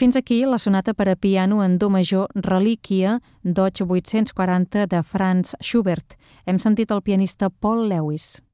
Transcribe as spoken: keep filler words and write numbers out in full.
Fins aquí la sonata per a piano en do major Relíquia d'O vuit-cents quaranta de Franz Schubert. Hem sentit el pianista Paul Lewis.